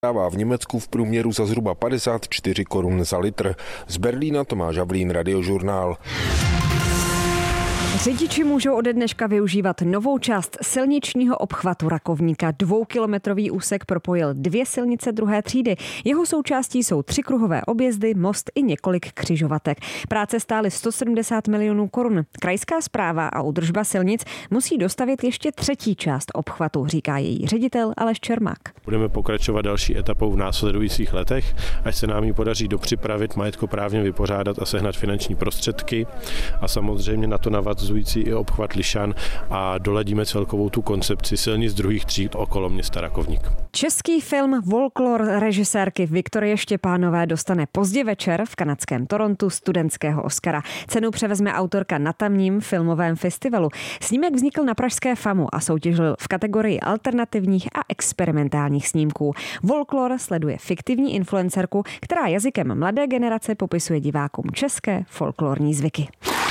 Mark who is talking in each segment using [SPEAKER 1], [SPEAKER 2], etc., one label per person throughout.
[SPEAKER 1] dává v Německu v průměru za zhruba 54 korun za litr. Z Berlína Tomáš Havlín, Radiožurnál.
[SPEAKER 2] Řidiči můžou ode dneška využívat novou část silničního obchvatu Rakovníka. 2kilometrový úsek propojil 2 silnice druhé třídy. Jeho součástí jsou 3 kruhové objezdy, most i několik křižovatek. Práce stály 170 milionů korun. Krajská správa a údržba silnic musí dostavět ještě třetí část obchvatu, říká její ředitel Aleš Čermák.
[SPEAKER 3] Budeme pokračovat další etapou v následujících letech, až se nám ji podaří dopřipravit, majetkoprávně vypořádat a sehnat finanční prostředky a samozřejmě na to navazující i obchvat Lišan a doladíme celkovou tu koncepci silnic druhých tříd okolo města Rakovník.
[SPEAKER 2] Český film Folklor režisérky Viktorie Štěpánové dostane pozdě večer v kanadském Torontu studentského Oscara. Cenu převezme autorka na tamním filmovém festivalu. Snímek vznikl na pražské FAMu a soutěžil v kategorii alternativních a experimentálních snímků. Folklor sleduje fiktivní influencerku, která jazykem mladé generace popisuje divákům české folklorní zvyky.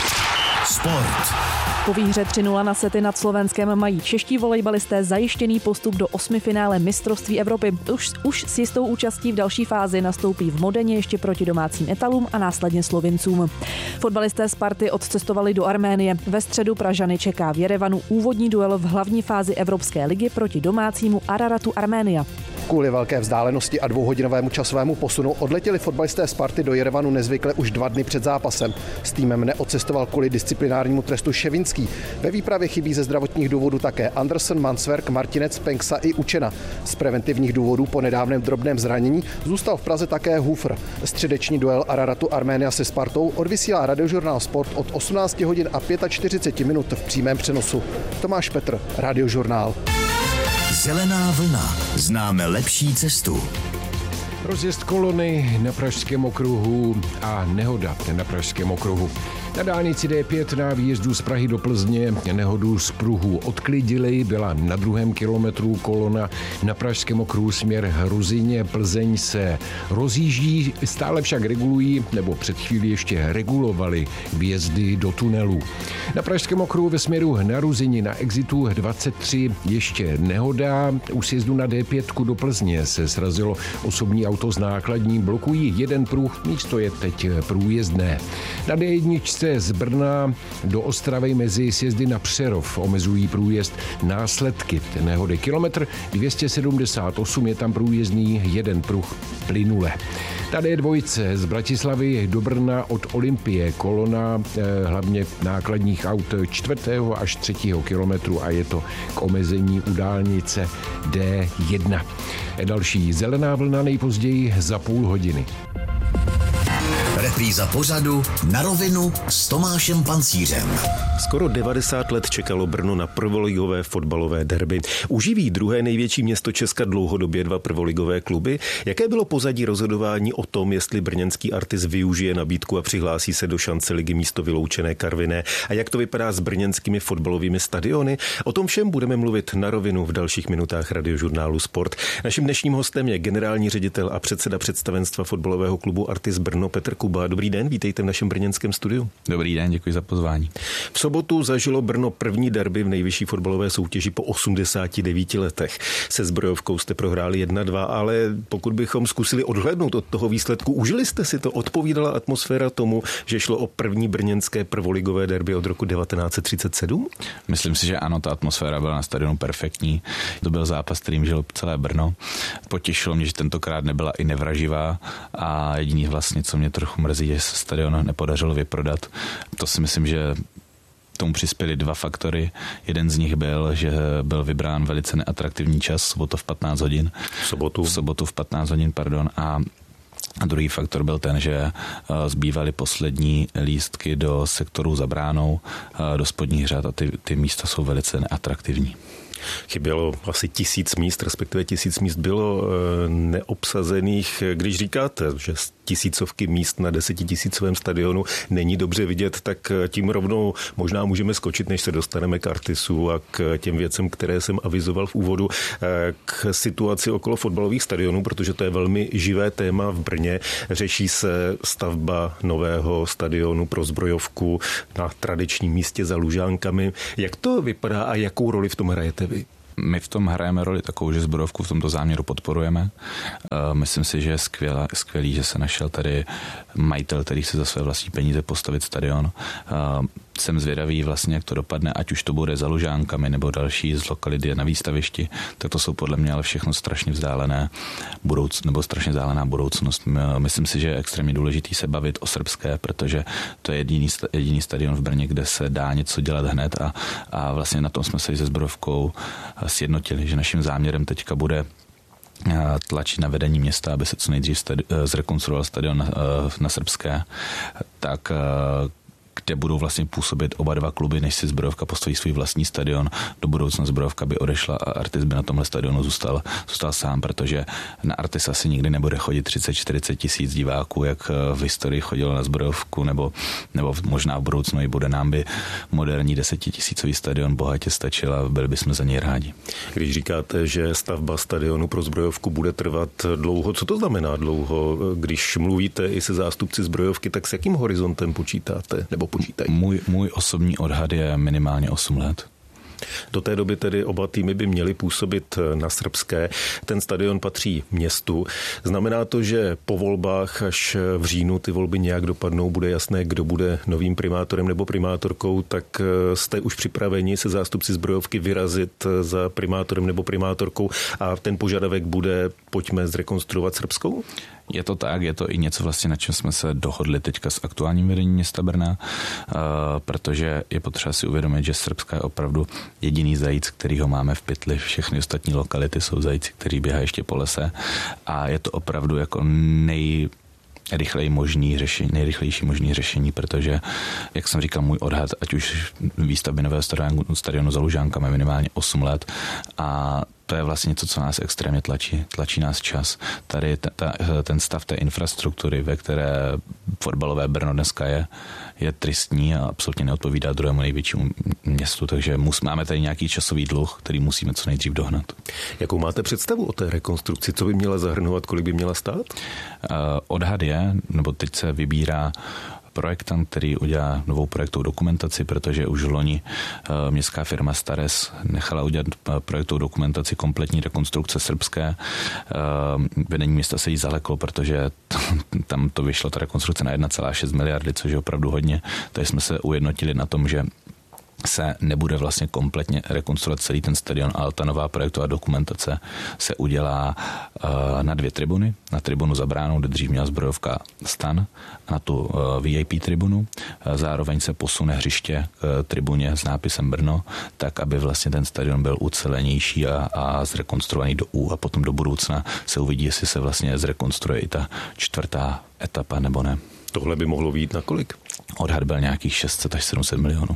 [SPEAKER 4] Sport.
[SPEAKER 5] Po výhře 3-0 na sety nad Slovenskem mají čeští volejbalisté zajištěný postup do 8finále mistrovství Evropy. Už s jistou účastí v další fázi nastoupí v Modeně ještě proti domácím Etalům a následně Slovincům. Fotbalisté Sparty odcestovali do Arménie. Ve středu Pražany čeká v Jerevanu úvodní duel v hlavní fázi Evropské ligy proti domácímu Araratu Arménia.
[SPEAKER 6] Kvůli velké vzdálenosti a 2hodinovému časovému posunu odletěli fotbalisté Sparty do Jerevanu nezvykle už 2 dny před zápasem. S týmem neodcestoval kvůli disciplinárnímu trestu Ševinský. Ve výpravě chybí ze zdravotních důvodů také Andersen, Mansverk, Martinec, Penksa i Učena. Z preventivních důvodů po nedávném drobném zranění zůstal v Praze také Hufr. Středeční duel Araratu Arménia se Spartou odvysílá Radiožurnál Sport od 18 hodin a 45 minut v přímém přenosu. Tomáš Petr, Radiožurnál.
[SPEAKER 4] Zelená vlna. Známe lepší cestu.
[SPEAKER 7] Rozjezd kolony na Pražském okruhu a nehoda na Pražském okruhu. Na dálnici D5 na výjezdu z Prahy do Plzně nehodu z pruhu odklidili, byla na 2. kilometru kolona na Pražském okruhu směr Hruzině. Plzeň se rozjíždí, stále však regulují, nebo před chvílí ještě regulovali výjezdy do tunelu. Na Pražském okruhu ve směru na Ruzini na exitu 23 ještě nehoda. U sjezdu na D5 do Plzně se srazilo osobní auto s nákladním, blokují jeden pruh, místo je teď průjezdné. Na D1 z Brna do Ostravy mezi sjezdy na Přerov omezují průjezd následky nehody. Kilometr 278 je tam průjezdný, jeden pruh plynule. Na D2 z Bratislavy do Brna od Olympie kolona hlavně nákladních aut 4. až 3. kilometru a je to k omezení u dálnice D1. Další zelená vlna nejpozději za půl hodiny.
[SPEAKER 4] Repríza pořadu Na rovinu s Tomášem Pancířem.
[SPEAKER 8] Skoro 90 let čekalo Brno na prvoligové fotbalové derby. Uživí druhé největší město Česka dlouhodobě 2 prvoligové kluby. Jaké bylo pozadí rozhodování o tom, jestli brněnský Artis využije nabídku a přihlásí se do šance ligy místo vyloučené Karviné? A jak to vypadá s brněnskými fotbalovými stadiony? O tom všem budeme mluvit na rovinu v dalších minutách Radiožurnálu Sport. Naším dnešním hostem je generální ředitel a předseda představenstva fotbalového klubu Artis Brno Petr Kuba. Dobrý den, vítejte v našem brněnském studiu.
[SPEAKER 9] Dobrý den, děkuji za pozvání.
[SPEAKER 8] V sobotu zažilo Brno první derby v nejvyšší fotbalové soutěži po 89 letech. Se Zbrojovkou jste prohráli 1-2, ale pokud bychom zkusili odhlédnout od toho výsledku, užili jste si to? Odpovídala atmosféra tomu, že šlo o první brněnské prvoligové derby od roku 1937?
[SPEAKER 9] Myslím si, že ano, ta atmosféra byla na stadionu perfektní. To byl zápas, kterým žilo celé Brno. Potěšilo mě, že tentokrát nebyla i nevraživá a jediný vlastně, co mě trochu mrzí, že se stadion nepodařilo vyprodat. To si myslím, že tomu přispěly 2 faktory. Jeden z nich byl, že byl vybrán velice neatraktivní čas, sobotu v 15 hodin. V sobotu v 15 hodin, pardon. A druhý faktor byl ten, že zbývaly poslední lístky do sektoru za bránou, do spodních řad a ty místa jsou velice neatraktivní.
[SPEAKER 8] Chybělo asi 1000 míst, respektive 1000 míst bylo neobsazených. Když říkáte, že z tisícovky míst na 10 000 stadionu není dobře vidět, tak tím rovnou možná můžeme skočit, než se dostaneme k Artisu a k těm věcem, které jsem avizoval v úvodu, k situaci okolo fotbalových stadionů, protože to je velmi živé téma v Brně. Řeší se stavba nového stadionu pro Zbrojovku na tradičním místě za Lužánkami. Jak to vypadá a jakou roli v tom hrajete vy?
[SPEAKER 9] My v tom hrajeme roli takovou, že Zbrojovku v tomto záměru podporujeme. Myslím si, že je skvělý, že se našel tady majitel, který chce za své vlastní peníze postavit stadion. Jsem zvědavý vlastně, jak to dopadne, ať už to bude za Lužánkami nebo další z lokality na výstavišti, tak to jsou podle mě ale všechno strašně vzdálená budoucnost. Myslím si, že je extrémně důležitý se bavit o srbské, protože to je jediný stadion v Brně, kde se dá něco dělat hned a vlastně na tom jsme se i se Zbrojovkou sjednotili, že naším záměrem teďka bude tlačit na vedení města, aby se co nejdřív zrekonstruoval stadion na srbské, tak kde budou vlastně působit oba dva kluby, než si Zbrojovka postaví svůj vlastní stadion. Do budoucna Zbrojovka by odešla a Artis by na tomhle stadionu zůstal sám, protože na Artis asi nikdy nebude chodit 30-40 tisíc diváků, jak v historii chodilo na Zbrojovku, nebo možná v budoucnu i bude. Nám by moderní 10 000 stadion bohatě stačil a byli bychom za něj rádi.
[SPEAKER 8] Když říkáte, že stavba stadionu pro Zbrojovku bude trvat dlouho, co to znamená dlouho? Když mluvíte i se zástupci Zbrojovky, tak s jakým horizontem počítáte? Nebo počítají?
[SPEAKER 9] Můj osobní odhad je minimálně 8 let.
[SPEAKER 8] Do té doby tedy oba týmy by měly působit na srbské. Ten stadion patří městu. Znamená to, že po volbách až v říjnu ty volby nějak dopadnou, bude jasné, kdo bude novým primátorem nebo primátorkou, tak jste už připraveni se zástupci Zbrojovky vyrazit za primátorem nebo primátorkou a ten požadavek bude pojďme zrekonstruovat srbskou?
[SPEAKER 9] Je to tak, je to i něco vlastně, na čem jsme se dohodli teďka s aktuálním vedením města Brna, protože je potřeba si uvědomit, že Srbská je opravdu jediný zajíc, který ho máme v pytli. Všechny ostatní lokality jsou zajíci, kteří běhají ještě po lese a je to opravdu jako nejrychlejší možný řešení, protože, jak jsem říkal, můj odhad, ať už výstavby nového stadionu za Lužánkami minimálně 8 let a to je vlastně něco, co nás extrémně tlačí. Tlačí nás čas. Tady ten stav té infrastruktury, ve které fotbalové Brno dneska je tristní a absolutně neodpovídá druhému největšímu městu, takže máme tady nějaký časový dluh, který musíme co nejdřív dohnat.
[SPEAKER 8] Jakou máte představu o té rekonstrukci? Co by měla zahrnovat, kolik by měla stát?
[SPEAKER 9] Odhad je, nebo teď se vybírá projektant, který udělá novou projektovou dokumentaci, protože už v loni městská firma Stares nechala udělat projektovou dokumentaci kompletní rekonstrukce srbské. Vedení města se jí zaleklo, protože tam to vyšlo ta rekonstrukce na 1,6 miliardy, což je opravdu hodně. Takže jsme se ujednotili na tom, že se nebude vlastně kompletně rekonstruovat celý ten stadion, ale ta nová projektová dokumentace se udělá na 2 tribuny. Na tribunu za bránou, kde dřív měla Zbrojovka stan, a na tu VIP tribunu. Zároveň se posune hřiště k tribuně s nápisem Brno, tak, aby vlastně ten stadion byl ucelenější a zrekonstruovaný do U a potom do budoucna se uvidí, jestli se vlastně zrekonstruuje i ta 4. etapa nebo ne.
[SPEAKER 8] Tohle by mohlo vyjít na kolik?
[SPEAKER 9] Odhad byl nějakých 600 až 700 milionů.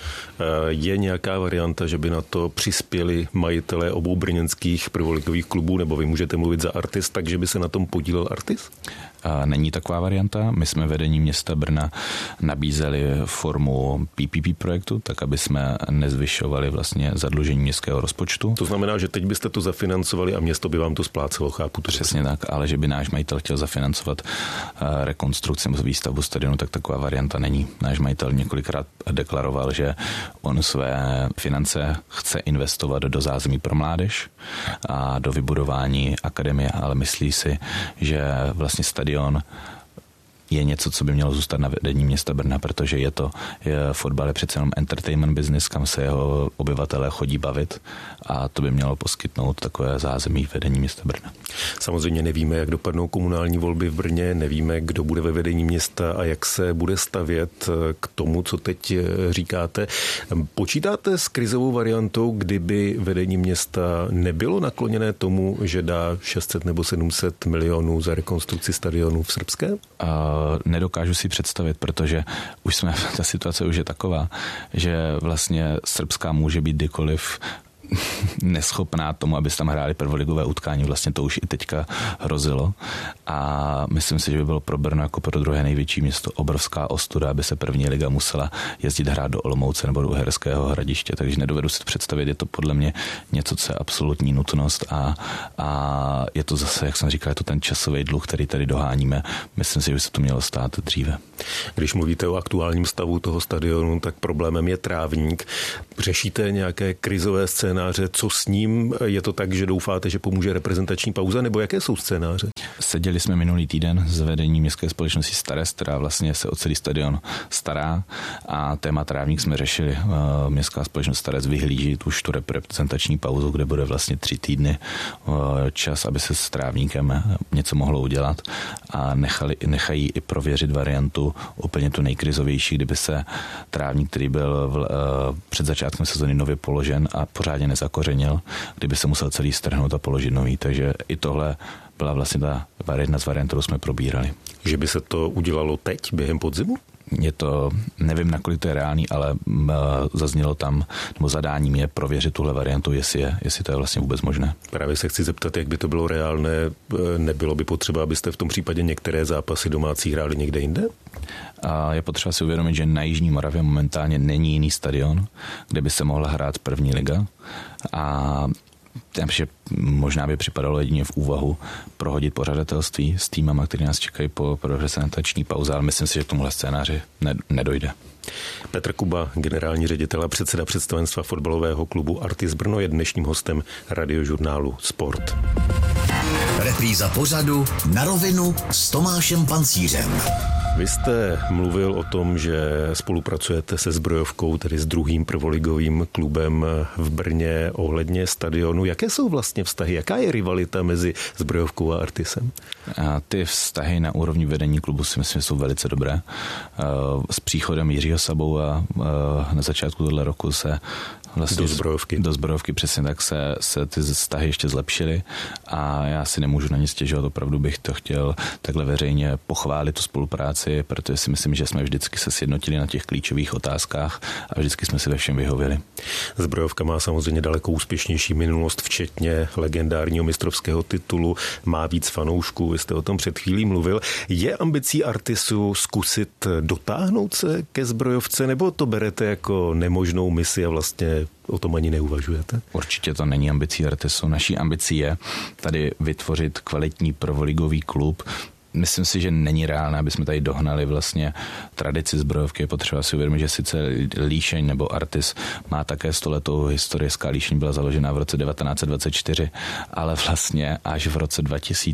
[SPEAKER 8] Je nějaká varianta, že by na to přispěli majitelé obou brněnských prvoligových klubů, nebo vy můžete mluvit za Artis, takže by se na tom podílel Artis?
[SPEAKER 9] Není taková varianta. My jsme vedení města Brna nabízeli formu PPP projektu, tak aby jsme nezvyšovali vlastně zadlužení městského rozpočtu.
[SPEAKER 8] To znamená, že teď byste to zafinancovali a město by vám to splácelo, chápu to?
[SPEAKER 9] Přesně tak, ale že by náš majitel chtěl zafinancovat rekonstrukci nebo výstavbu stadionu, tak taková varianta není. Náš majitel několikrát deklaroval, že on své finance chce investovat do zázemí pro mládež a do vybudování akademie, ale myslí si, že vlastně stadion je něco, co by mělo zůstat na vedení města Brna, protože fotbal je přece jenom entertainment business, kam se jeho obyvatelé chodí bavit a to by mělo poskytnout takové zázemí vedení města Brna.
[SPEAKER 8] Samozřejmě nevíme, jak dopadnou komunální volby v Brně, nevíme, kdo bude ve vedení města a jak se bude stavět k tomu, co teď říkáte. Počítáte s krizovou variantou, kdyby vedení města nebylo nakloněné tomu, že dá 600 nebo 700 milionů za rekonstrukci stadionu v Srbské?
[SPEAKER 9] Nedokážu si představit, protože ta situace už je taková, že vlastně Srbská může být kdykoliv neschopná tomu, aby se tam hráli prvoligové utkání. Vlastně to už i teďka hrozilo a myslím si, že by bylo pro Brno jako pro druhé největší město obrovská ostuda, aby se první liga musela jezdit hrát do Olomouce nebo do Uherského Hradiště, takže nedovedu si představit, je to podle mě něco, co je absolutní nutnost a je to zase, jak jsem říkal, je to ten časový dluh, který tady doháníme. Myslím si, že by se to mělo stát dříve.
[SPEAKER 8] Když mluvíte o aktuálním stavu toho stadionu, tak problémem je trávník. Řešíte nějaké krizové scénáře scénáře. Co s ním? Je to tak, že doufáte, že pomůže reprezentační pauza, nebo jaké jsou scénáře?
[SPEAKER 9] Seděli jsme minulý týden s vedením městské společnosti Staré, která vlastně se o celý stadion stará, a téma trávník jsme řešili. Městská společnost Staré vyhlíží už tu reprezentační pauzu, kde bude vlastně 3 týdny čas, aby se s trávníkem něco mohlo udělat, a nechají i prověřit variantu úplně tu nejkrizovější, kdyby se trávník, který byl před začátkem sezony nově položen a pořádně nezakořenil, kdyby se musel celý strhnout a položit nový. Takže i tohle byla vlastně ta jedna z variant, kterou jsme probírali.
[SPEAKER 8] Že by se to udělalo teď, během podzimu?
[SPEAKER 9] Je to, nevím, nakolik to je reálný, ale zaznělo tam, nebo zadáním je prověřit tuhle variantu, jestli to je vlastně vůbec možné.
[SPEAKER 8] Právě se chci zeptat, jak by to bylo reálné. Nebylo by potřeba, abyste v tom případě některé zápasy domácí hráli někde jinde?
[SPEAKER 9] Je potřeba si uvědomit, že na Jižní Moravě momentálně není jiný stadion, kde by se mohla hrát první liga, a že možná by připadalo jedině v úvahu prohodit pořadatelství s týmama, který nás čekají po reprezentační pauze, ale myslím si, že k tomuhle scénáři nedojde.
[SPEAKER 8] Petr Kuba, generální ředitel a předseda představenstva fotbalového klubu Artis Brno, je dnešním hostem radiožurnálu Sport.
[SPEAKER 4] Repríza pořadu Na rovinu s Tomášem Pancířem.
[SPEAKER 8] Vy jste mluvil o tom, že spolupracujete se Zbrojovkou, tedy s druhým prvoligovým klubem v Brně ohledně stadionu. Jaké jsou vlastně vztahy? Jaká je rivalita mezi Zbrojovkou a Artisem?
[SPEAKER 9] Ty vztahy na úrovni vedení klubu si myslím, jsou velice dobré. S příchodem Jiřího Sabou na začátku tohle roku se vlastně do Zbrojovky přesně tak se ty vztahy ještě zlepšily, a já si nemůžu na nic stěžovat, opravdu bych to chtěl takhle veřejně pochválit tu spolupráci, protože si myslím, že jsme vždycky se sjednotili na těch klíčových otázkách a vždycky jsme si ve všem vyhověli.
[SPEAKER 8] Zbrojovka má samozřejmě daleko úspěšnější minulost, včetně legendárního mistrovského titulu, má víc fanoušků, vy jste o tom před chvílí mluvil. Je ambicí Artisu zkusit dotáhnout se ke Zbrojovce, nebo to berete jako nemožnou misi a vlastně o tom ani neuvažujete?
[SPEAKER 9] Určitě to není ambicí Artisu. Naší ambicí je tady vytvořit kvalitní prvoligový klub. Myslím si, že není reálné, aby jsme tady dohnali vlastně tradici Zbrojovky. Je potřeba si uvědomit, že sice Líšeň nebo Artis má také 100letou historii. SK Líšeň byla založena v roce 1924, ale vlastně až v roce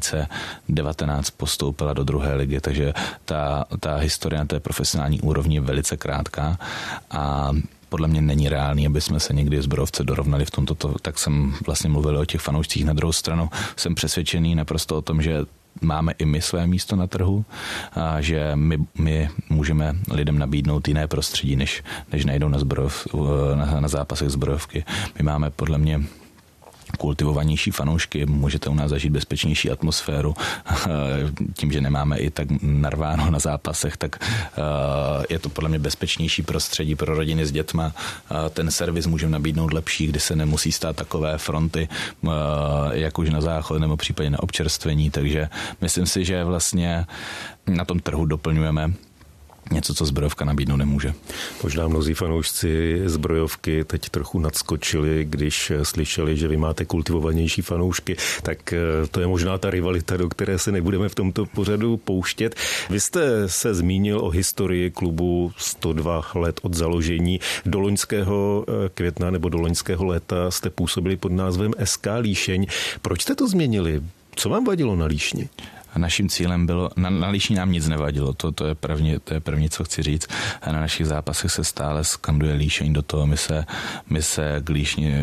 [SPEAKER 9] 2019 postoupila do druhé ligy, takže ta historie na té profesionální úrovni je velice krátká, a podle mě není reálný, aby jsme se někdy Zbrojovce dorovnali v tomto. Tak jsem vlastně mluvil o těch fanoušcích. Na druhou stranu jsem přesvědčený naprosto o tom, že máme i my své místo na trhu, a že my můžeme lidem nabídnout jiné prostředí, než najdou na zápasech Zbrojovky. My máme podle mě kultivovanější fanoušky, můžete u nás zažít bezpečnější atmosféru. Tím, že nemáme i tak narváno na zápasech, tak je to podle mě bezpečnější prostředí pro rodiny s dětma. Ten servis můžeme nabídnout lepší, kdy se nemusí stát takové fronty, jak už na záchod nebo případně na občerstvení, takže myslím si, že vlastně na tom trhu doplňujeme něco, co Zbrojovka nabídnout nemůže.
[SPEAKER 8] Možná mnozí fanoušci Zbrojovky teď trochu nadskočili, když slyšeli, že vy máte kultivovanější fanoušky, tak to je možná ta rivalita, do které se nebudeme v tomto pořadu pouštět. Vy jste se zmínil o historii klubu 102 let od založení. Do loňského května nebo do loňského léta jste působili pod názvem SK Líšeň. Proč jste to změnili? Co vám vadilo na Líšni?
[SPEAKER 9] Naším cílem bylo, na Líšni nám nic nevadilo, to je první, co chci říct. Na našich zápasech se stále skanduje Líšeň, do toho my se k Líšni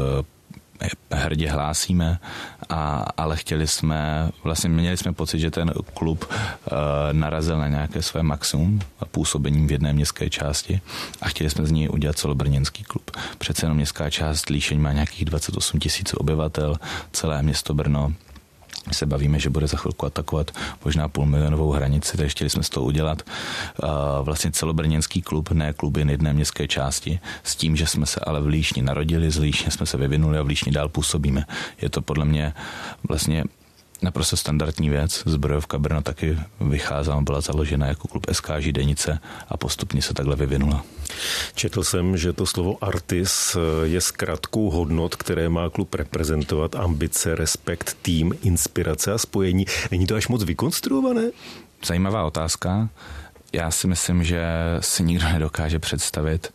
[SPEAKER 9] hrdě hlásíme, ale měli jsme pocit, že ten klub narazil na nějaké své maximum působením v jedné městské části a chtěli jsme z něj udělat celobrněnský klub. Přece jenom městská část Líšeň má nějakých 28 000 obyvatel, celé město Brno se bavíme, že bude za chvilku atakovat možná 500 000 hranici, takže chtěli jsme z toho udělat vlastně celobrněnský klub, ne kluby jedné městské části, s tím, že jsme se ale v Líšni narodili, z Líšně jsme se vyvinuli a v Líšni dál působíme. Je to podle mě vlastně naprosto standardní věc. Zbrojovka Brno taky vycházela, byla založena jako klub SK Židenice a postupně se takhle vyvinula.
[SPEAKER 8] Četl jsem, že to slovo Artis je zkratkou hodnot, které má klub reprezentovat, ambice, respekt, tým, inspirace a spojení. Není to až moc vykonstruované?
[SPEAKER 9] Zajímavá otázka. Já si myslím, že si nikdo nedokáže představit,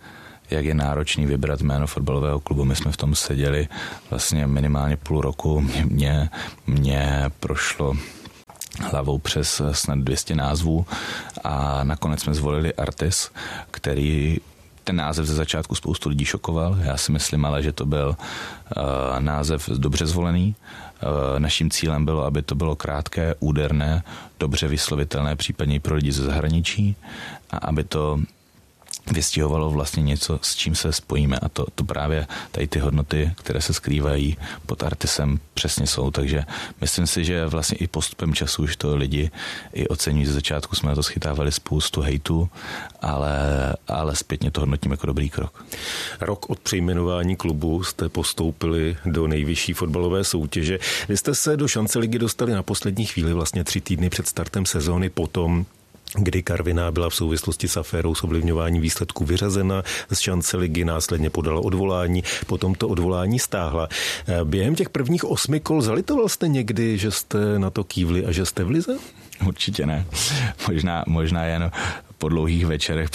[SPEAKER 9] jak je náročný vybrat jméno fotbalového klubu. My jsme v tom seděli vlastně minimálně půl roku. Mě prošlo hlavou přes snad 200 názvů a nakonec jsme zvolili Artis, který ten název ze začátku spoustu lidí šokoval. Já si myslím ale, že to byl název dobře zvolený. Naším cílem bylo, aby to bylo krátké, úderné, dobře vyslovitelné, případně i pro lidi ze zahraničí a aby to vystihovalo vlastně něco, s čím se spojíme a to právě tady ty hodnoty, které se skrývají pod Artisem, přesně jsou, takže myslím si, že vlastně i postupem času už to lidi i oceňují. Ze začátku jsme na to schytávali spoustu hejtu, ale zpětně to hodnotím jako dobrý krok.
[SPEAKER 8] Rok od přejmenování klubu jste postoupili do nejvyšší fotbalové soutěže. Vy jste se do šance ligy dostali na poslední chvíli, vlastně 3 týdny před startem sezóny, potom kdy Karviná byla v souvislosti s aférou s ovlivňováním výsledků vyřazena z šance ligy, následně podala odvolání, potom to odvolání stáhla. Během těch prvních 8 kol zalitoval jste někdy, že jste na to kývli a že jste v lize?
[SPEAKER 9] Určitě ne. Možná jen po dlouhých večerech,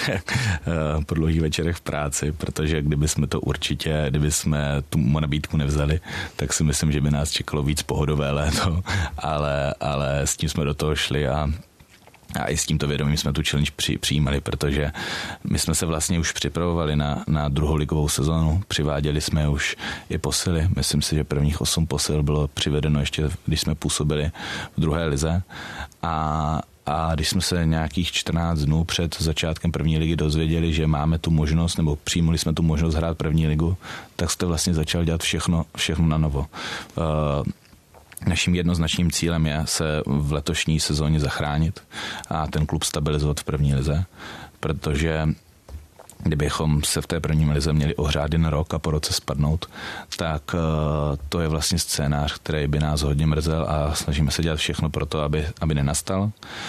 [SPEAKER 9] v práci, protože kdyby jsme tu nabídku nevzali, tak si myslím, že by nás čekalo víc pohodové léto, ale s tím jsme do toho šli a i s tímto vědomím jsme tu challenge přijímali, protože my jsme se vlastně už připravovali na druholigovou sezónu. Přiváděli jsme už i posily. Myslím si, že prvních 8 posil bylo přivedeno ještě, když jsme působili v druhé lize. A když jsme se nějakých 14 dnů před začátkem první ligy dozvěděli, že máme tu možnost, nebo přijmuli jsme tu možnost hrát první ligu, tak jste vlastně začal dělat všechno na novo. Naším jednoznačným cílem je se v letošní sezóně zachránit a ten klub stabilizovat v první lize, protože kdybychom se v té první lize měli ohrát jen rok a po roce spadnout, tak to je vlastně scénář, který by nás hodně mrzel a snažíme se dělat všechno pro to, aby nenastal.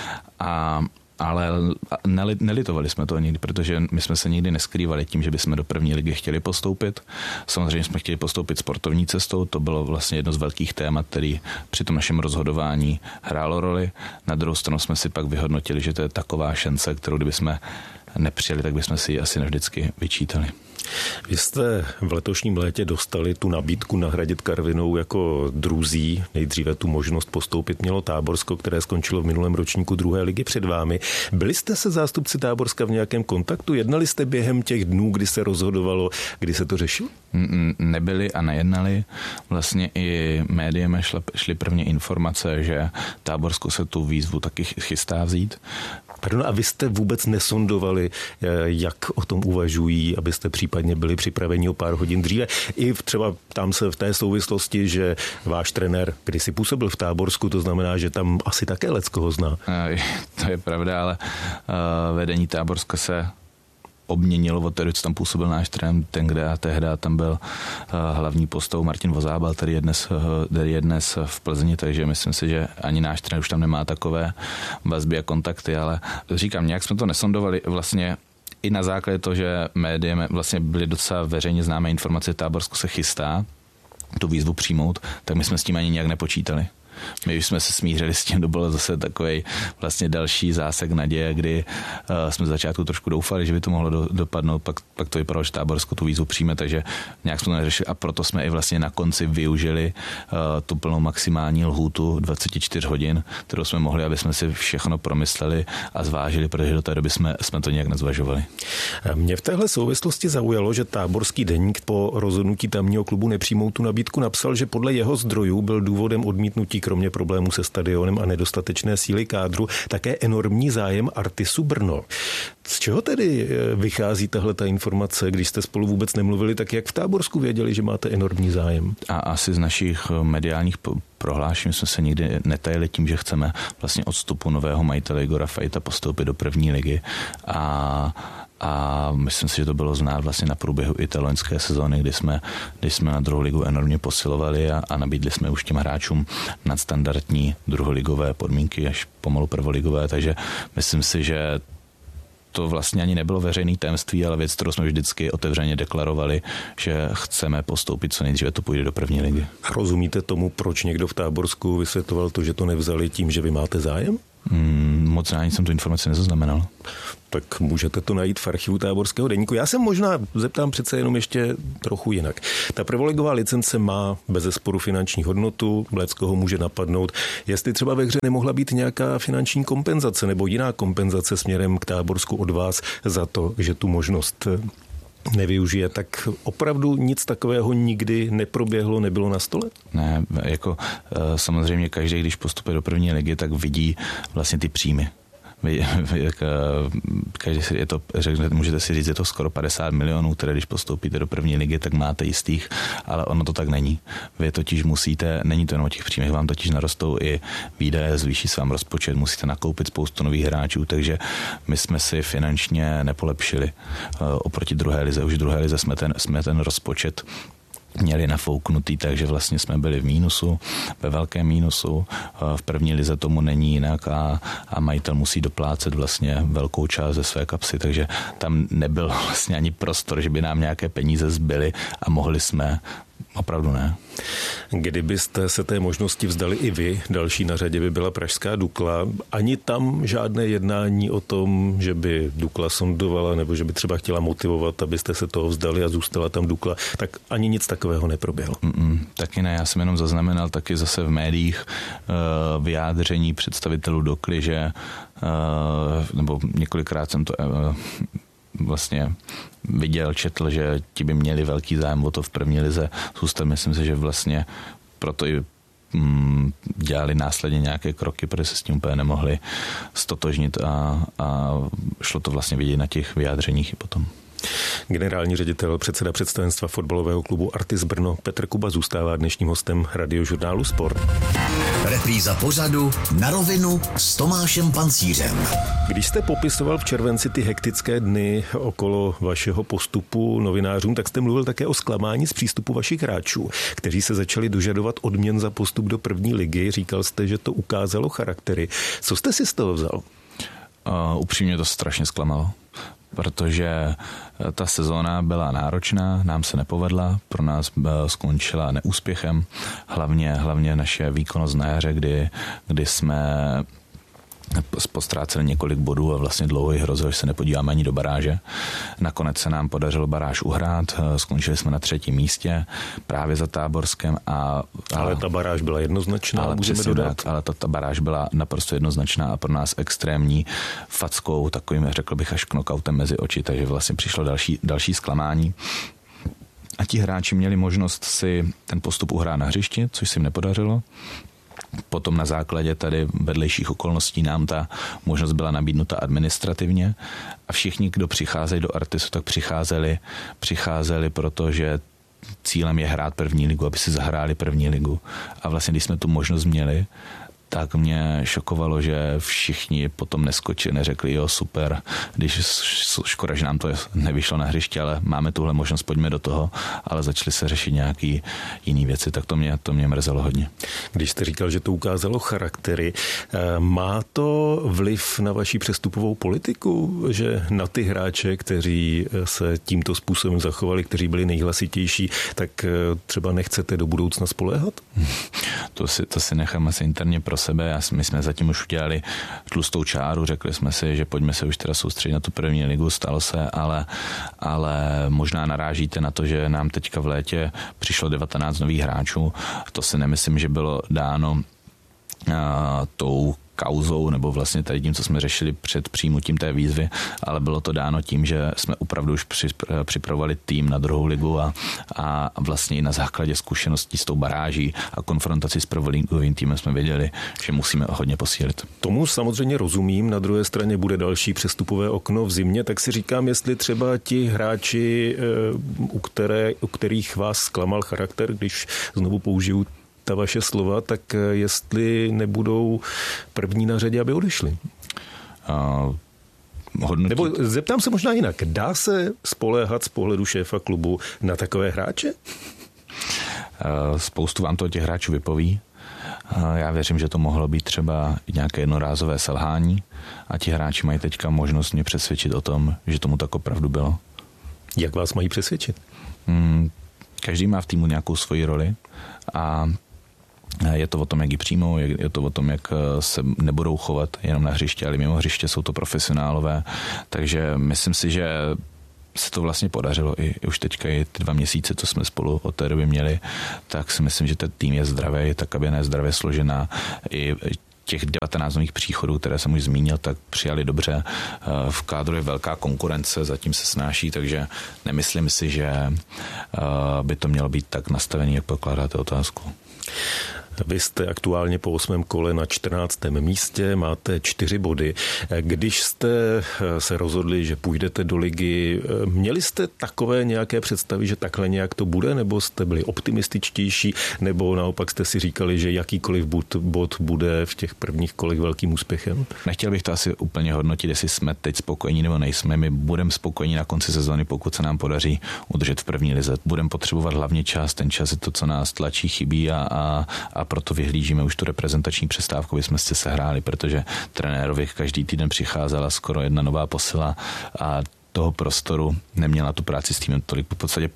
[SPEAKER 9] Ale nelitovali jsme to nikdy, protože my jsme se nikdy neskrývali tím, že bychom do první ligy chtěli postoupit. Samozřejmě jsme chtěli postoupit sportovní cestou, to bylo vlastně jedno z velkých témat, který při tom našem rozhodování hrálo roli. Na druhou stranu jsme si pak vyhodnotili, že to je taková šance, kterou kdybychom nepřijeli, tak bychom si ji asi navždycky vyčítali.
[SPEAKER 8] Vy jste v letošním létě dostali tu nabídku nahradit Karvinou jako druzí. Nejdříve tu možnost postoupit mělo Táborsko, které skončilo v minulém ročníku druhé ligy před vámi. Byli jste se zástupci Táborska v nějakém kontaktu? Jednali jste během těch dnů, kdy se rozhodovalo, kdy se to řešilo?
[SPEAKER 9] Nebyli a nejednali. Vlastně i médiem šly prvně informace, že Táborsko se tu výzvu taky chystá vzít.
[SPEAKER 8] Pardon, a vy jste vůbec nesondovali, jak o tom uvažují, abyste případně byli připraveni o pár hodin dříve? I třeba tam se v té souvislosti, že váš trenér kdysi působil v Táborsku, to znamená, že tam asi také leckoho zná.
[SPEAKER 9] To je pravda, ale vedení Táborska se obměnilo od té, co tam působil náš trenér, tehdy tam byl hlavní postavou Martin Vozábal, který je dnes v Plzni, takže myslím si, že ani náš trenér už tam nemá takové vazby a kontakty, ale říkám, nějak jsme to nesondovali vlastně i na základě toho, že médiem vlastně byly docela veřejně známé informace, že Táborsko se chystá tu výzvu přijmout, tak my jsme s tím ani nějak nepočítali. My už jsme se smířili s tím, to bylo zase takový vlastně další zásek naděje, kdy jsme z začátku trošku doufali, že by to mohlo dopadnout, pak to vypadalo, že Táborsko tu výzvu přijme, takže nějak jsme to neřešili a proto jsme i vlastně na konci využili tu plnou maximální lhůtu 24 hodin, kterou jsme mohli, aby jsme si všechno promysleli a zvážili, protože do té doby jsme to nějak nezvažovali.
[SPEAKER 8] Mě v téhle souvislosti zaujalo, že Táborský deník po rozhodnutí tamního klubu nepřijmout tu nabídku napsal, že podle jeho zdrojů byl důvodem odmítnutí kromě problémů se stadionem a nedostatečné síly kádru také enormní zájem Artisu Brno. Z čeho tedy vychází tahle ta informace, když jste spolu vůbec nemluvili, tak jak v Táborsku věděli, že máte enormní zájem? A asi z našich mediálních prohlášení jsme se nikdy netajili tím, že chceme vlastně odstupu nového majitele Igora Fajta postoupit do první ligy a myslím si, že to bylo znát vlastně na průběhu i té loňské sezóny, kdy jsme na druhou ligu enormně posilovali a nabídli jsme už těm hráčům nadstandardní druholigové podmínky až pomalu prvoligové, takže myslím si, že to vlastně ani nebylo veřejné tajemství, ale věc, kterou jsme vždycky otevřeně deklarovali, že chceme postoupit co nejdříve, to půjde do první ligy. A rozumíte tomu, proč někdo v Táborsku vysvětloval to, že to nevzali tím, že vy máte zájem?
[SPEAKER 9] Moc ani jsem tu informaci nezaznamenal.
[SPEAKER 8] Tak můžete to najít v archivu Táborského deníku. Já se možná zeptám přece jenom ještě trochu jinak. Ta prvoligová licence má bezesporu finanční hodnotu, leckoho může napadnout. Jestli třeba ve hře nemohla být nějaká finanční kompenzace nebo jiná kompenzace směrem k Táborsku od vás za to, že tu možnost nevyužije, tak opravdu nic takového nikdy neproběhlo, nebylo na stole? Ne,
[SPEAKER 9] jako samozřejmě každý, když postupuje do první ligy, tak vidí vlastně ty příjmy. Můžete si říct, je to skoro 50 milionů, které když postoupíte do první ligy, tak máte jistých, ale ono to tak není. Vy totiž musíte, není to jenom o těch příjmech, vám totiž narostou i výdaje, zvýší se vám rozpočet, musíte nakoupit spoustu nových hráčů, takže my jsme si finančně nepolepšili oproti druhé lize. Už v druhé lize jsme ten rozpočet měli nafouknutý, takže vlastně jsme byli v mínusu, ve velkém mínusu. V první lize tomu není jinak a majitel musí doplácet vlastně velkou část ze své kapsy, takže tam nebyl vlastně ani prostor, že by nám nějaké peníze zbyly a mohli jsme. Opravdu ne.
[SPEAKER 8] Kdybyste se té možnosti vzdali i vy, další na řadě by byla pražská Dukla. Ani tam žádné jednání o tom, že by Dukla sondovala nebo že by třeba chtěla motivovat, abyste se toho vzdali a zůstala tam Dukla, tak ani nic takového neproběhlo.
[SPEAKER 9] Taky ne, já jsem jenom zaznamenal taky zase v médiích vyjádření představitelů Dukly, že nebo několikrát jsem to vlastně viděl, četl, že ti by měli velký zájem o to v první lize zůstat. Myslím si, že vlastně proto i dělali následně nějaké kroky, protože se s tím úplně nemohli stotožnit a šlo to vlastně vidět na těch vyjádřeních i potom.
[SPEAKER 8] Generální ředitel, předseda představenstva fotbalového klubu Artis Brno Petr Kuba zůstává dnešním hostem radiožurnálu Sport.
[SPEAKER 4] Repríza pořadu Na rovinu s Tomášem Pancířem.
[SPEAKER 8] Když jste popisoval v červenci ty hektické dny okolo vašeho postupu novinářům, tak jste mluvil také o zklamání z přístupu vašich hráčů, kteří se začali dožadovat odměn za postup do první ligy. Říkal jste, že to ukázalo charaktery. Co jste si z toho vzal?
[SPEAKER 9] Upřímně to strašně zklamalo, protože ta sezóna byla náročná, nám se nepovedla, pro nás skončila neúspěchem, hlavně naše výkonnost na jaře, kdy jsme postráceli několik bodů a vlastně dlouho hrozilo, že se nepodíváme ani do baráže. Nakonec se nám podařilo baráž uhrát, skončili jsme na 3. místě právě za Táborskem.
[SPEAKER 8] Ale ta baráž byla jednoznačná,
[SPEAKER 9] ale
[SPEAKER 8] můžeme dodat.
[SPEAKER 9] Ale ta baráž byla naprosto jednoznačná a pro nás extrémní fackou, takovým, řekl bych, až knockoutem mezi oči, takže vlastně přišlo další zklamání. A ti hráči měli možnost si ten postup uhrát na hřišti, což se jim nepodařilo. Potom na základě tady vedlejších okolností nám ta možnost byla nabídnuta administrativně a všichni, kdo přicházejí do Artisu, tak přicházeli, protože cílem je hrát první ligu, aby si zahráli první ligu. A vlastně, když jsme tu možnost měli, tak mě šokovalo, že všichni potom neskočili, neřekli, jo, super, když škoda, že nám to nevyšlo na hřiště, ale máme tuhle možnost, pojďme do toho, ale začaly se řešit nějaký jiný věci, tak to mě mrzelo hodně.
[SPEAKER 8] Když jste říkal, že to ukázalo charaktery, má to vliv na vaši přestupovou politiku, že na ty hráče, kteří se tímto způsobem zachovali, kteří byli nejhlasitější, tak třeba nechcete do budoucna spoléhat?
[SPEAKER 9] To si nechám asi interně pro sebe. My jsme zatím už udělali tlustou čáru, řekli jsme si, že pojďme se už teda soustředit na tu první ligu, stalo se, ale možná narážíte na to, že nám teďka v létě přišlo 19 nových hráčů. To si nemyslím, že bylo dáno tou kauzou nebo vlastně tady tím, co jsme řešili před přijmutím té výzvy, ale bylo to dáno tím, že jsme opravdu už připravovali tým na druhou ligu a vlastně i na základě zkušeností s tou baráží a konfrontaci s prvoligovým týmem jsme věděli, že musíme hodně posílit.
[SPEAKER 8] Tomu samozřejmě rozumím, na druhé straně bude další přestupové okno v zimě, tak si říkám, jestli třeba ti hráči, u kterých vás zklamal charakter, když znovu použiju ta vaše slova, tak jestli nebudou první na řadě, aby odešli. Nebo zeptám se možná jinak. Dá se spoléhat z pohledu šéfa klubu na takové hráče?
[SPEAKER 9] Spoustu vám to těch hráčů vypoví. Já věřím, že to mohlo být třeba nějaké jednorázové selhání a ti hráči mají teďka možnost mě přesvědčit o tom, že tomu tak opravdu bylo.
[SPEAKER 8] Jak vás mají přesvědčit?
[SPEAKER 9] Každý má v týmu nějakou svoji roli a Je to o tom, jak ji přijmou, je to o tom, jak se nebudou chovat jenom na hřiště, ale mimo hřiště jsou to profesionálové. Takže myslím si, že se to vlastně podařilo i už teďka i ty 2 měsíce, co jsme spolu od té doby měli, tak si myslím, že ten tým je zdravý, ta kabina je zdravě složená. I těch 19 nových příchodů, které jsem už zmínil, tak přijali dobře. V kádru je velká konkurence, zatím se snáší, takže nemyslím si, že by to mělo být tak nastavený, jak pokládáte otázku.
[SPEAKER 8] Vy jste aktuálně po 8. kole na 14. místě, máte 4 body. Když jste se rozhodli, že půjdete do ligy, měli jste takové nějaké představy, že takhle nějak to bude, nebo jste byli optimističtější, nebo naopak jste si říkali, že jakýkoliv bod bude v těch prvních kolech velkým úspěchem?
[SPEAKER 9] Nechtěl bych to asi úplně hodnotit, jestli jsme teď spokojení nebo nejsme. My budeme spokojení na konci sezóny, pokud se nám podaří udržet v první lize. Budeme potřebovat hlavně čas, ten čas je to, co nás tlačí, chybí a proto vyhlížíme už tu reprezentační přestávku, aby jsme si sehráli, protože trenérovi každý týden přicházela skoro jedna nová posila a toho prostoru neměla tu práci s týmem tolik. V podstatě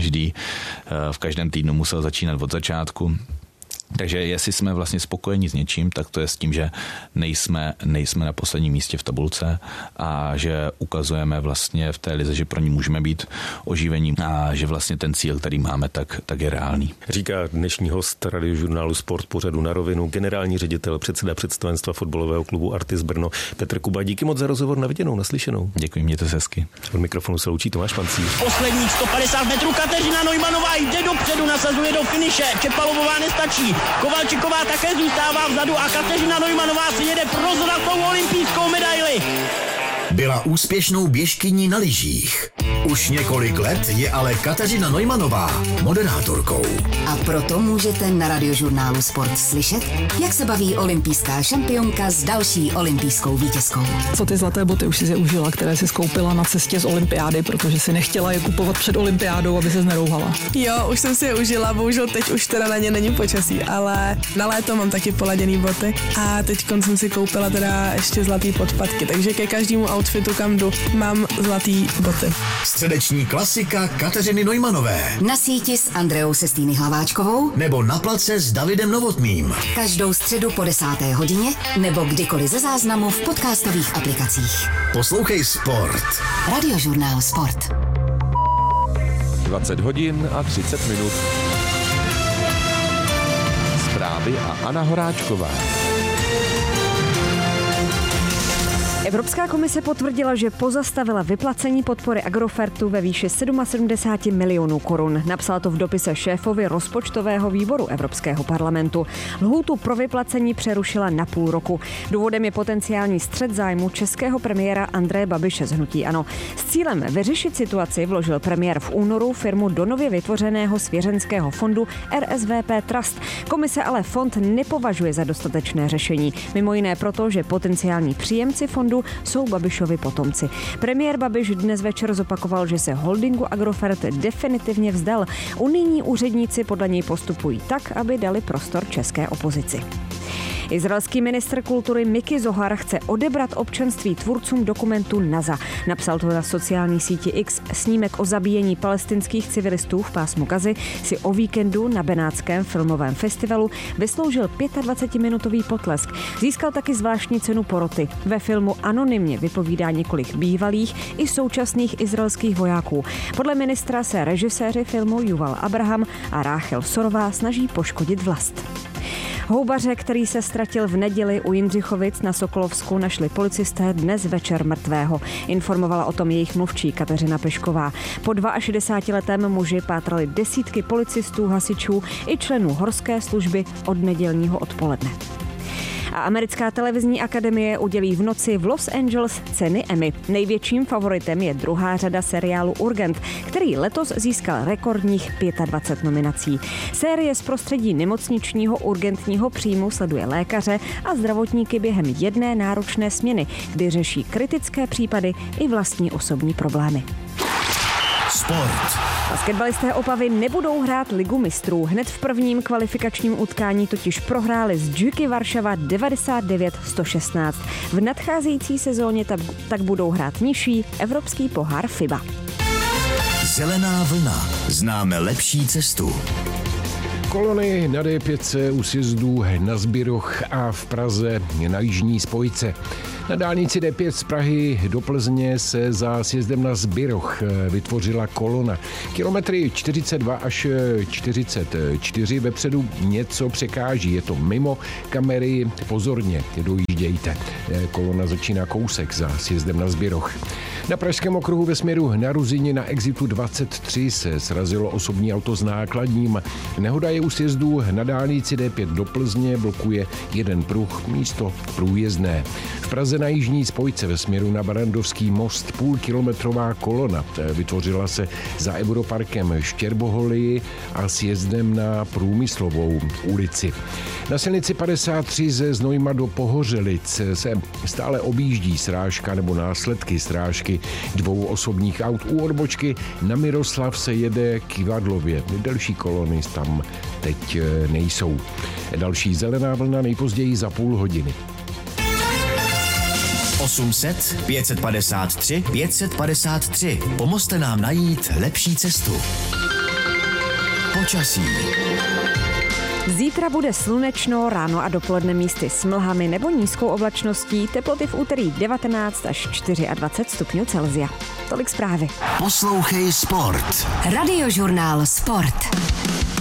[SPEAKER 9] v každém týdnu musel začínat od začátku. Takže jestli jsme vlastně spokojeni s něčím, tak to je s tím, že nejsme na posledním místě v tabulce a že ukazujeme vlastně v té lize, že pro ní můžeme být oživení a že vlastně ten cíl, který máme, tak je reálný.
[SPEAKER 8] Říká dnešní host Radiožurnálu Sport pořadu Na rovinu, generální ředitel, předseda představenstva fotbalového klubu Artis Brno Petr Kuba. Díky moc za rozhovor, na viděnou, naslyšenou.
[SPEAKER 9] Děkuji, mějte se hezky.
[SPEAKER 8] Od mikrofonu se loučí Tomáš Pancíř.
[SPEAKER 10] Posledních 150 metrů Kateřina Neumannová jde dopředu, nasazuje do finiše. Čepalovová nestačí. Kovalčiková také zůstává vzadu a Kateřina Neumannová si jede pro zlatou olympijskou medaili.
[SPEAKER 4] Byla úspěšnou běžkyní na lyžích. Už několik let je ale Kateřina Neumannová moderátorkou.
[SPEAKER 11] A proto můžete na Radiožurnálu Sport slyšet, jak se baví olympijská šampionka s další olympijskou vítězkou.
[SPEAKER 12] Co ty zlaté boty už si je užila, které si skoupila na cestě z olympiády, protože si nechtěla je kupovat před olympiádou, aby se nerouhala.
[SPEAKER 13] Jo, už jsem si je užila, bohužel teď už teda na ně není počasí, ale na léto mám taky poladěný boty a teď jsem si koupila teda ještě zlatý podpatky, takže ke každému outfitu, kam jdu, mám zlatý boty.
[SPEAKER 4] Středeční klasika Kateřiny Neumannové.
[SPEAKER 11] Na síti s Andreou Sestýny Hlaváčkovou
[SPEAKER 4] nebo na place s Davidem Novotným.
[SPEAKER 11] Každou středu po 10. hodině nebo kdykoliv ze záznamu v podcastových aplikacích.
[SPEAKER 4] Poslouchej Sport.
[SPEAKER 11] Radiožurnál Sport.
[SPEAKER 14] 20 hodin a 30 minut. Zprávy a Anna Horáčková.
[SPEAKER 2] Evropská komise potvrdila, že pozastavila vyplacení podpory Agrofertu ve výši 77 milionů korun. Napsala to v dopise šéfovi rozpočtového výboru Evropského parlamentu. Lhůtu pro vyplacení přerušila na půl roku. Důvodem je potenciální střet zájmu českého premiéra Andreje Babiše z hnutí ANO. S cílem vyřešit situaci vložil premiér v únoru firmu do nově vytvořeného svěřenského fondu RSVP Trust. Komise ale fond nepovažuje za dostatečné řešení. Mimo jiné proto, že potenciální příjemci fondu jsou Babišovi potomci. Premiér Babiš dnes večer zopakoval, že se holdingu Agrofert definitivně vzdal. Unijní úředníci podle něj postupují tak, aby dali prostor české opozici. Izraelský ministr kultury Miki Zohar chce odebrat občanství tvůrcům dokumentu NASA. Napsal to na sociální síti X. Snímek o zabíjení palestinských civilistů v pásmu Gazy si o víkendu na Benátském filmovém festivalu vysloužil 25-minutový potlesk. Získal taky zvláštní cenu poroty. Ve filmu anonymně vypovídá několik bývalých i současných izraelských vojáků. Podle ministra se režiséři filmu Yuval Abraham a Ráchel Sorová snaží poškodit vlast. Houbaře, který se ztratil v neděli u Jindřichovic na Sokolovsku, našli policisté dnes večer mrtvého. Informovala o tom jejich mluvčí Kateřina Pešková. Po 62letém muži pátrali desítky policistů, hasičů i členů horské služby od nedělního odpoledne. A americká televizní akademie udělí v noci v Los Angeles ceny Emmy. Největším favoritem je druhá řada seriálu Urgent, který letos získal rekordních 25 nominací. Série z prostředí nemocničního urgentního příjmu sleduje lékaře a zdravotníky během jedné náročné směny, kdy řeší kritické případy i vlastní osobní problémy.
[SPEAKER 4] Sport.
[SPEAKER 2] Basketbalisté Opavy nebudou hrát Ligu mistrů. Hned v prvním kvalifikačním utkání totiž prohráli s Džuky Varšava 99-116. V nadcházející sezóně tak budou hrát nižší evropský pohár FIBA.
[SPEAKER 4] Zelená vlna. Známe lepší cestu.
[SPEAKER 7] Kolony na D5 u sjezdu na Zbiroch a v Praze na jižní spojce. Na dálnici D5 z Prahy do Plzně se za sjezdem na Zbiroch vytvořila kolona. Kilometry 42 až 44 vepředu něco překáží. Je to mimo kamery, pozorně dojíždějte. Kolona začíná kousek za sjezdem na Zbiroch. Na pražském okruhu ve směru na Ruzyni na exitu 23 se srazilo osobní auto s nákladním. Nehoda je u sjezdu na dálnici D5 do Plzně, blokuje jeden pruh, místo průjezdné. V Praze na jižní spojce ve směru na Barandovský most půlkilometrová kolona vytvořila se za Europarkem Štěrboholy a sjezdem na Průmyslovou ulici. Na silnici 53 ze Znojma do Pohořelic se stále objíždí srážka nebo následky srážky dvou osobních aut. U odbočky na Miroslav se jede Kivadlově. Delší kolony tam teď nejsou. Další zelená vlna nejpozději za půl hodiny.
[SPEAKER 4] 800 553 553. Pomozte nám najít lepší cestu. Počasí.
[SPEAKER 2] Zítra bude slunečno, ráno a dopoledne místy s mlhami nebo nízkou oblačností, teploty v úterý 19 až 24 stupňů Celsia. Tolik zprávy.
[SPEAKER 4] Poslouchej Sport.
[SPEAKER 11] Radiožurnál Sport.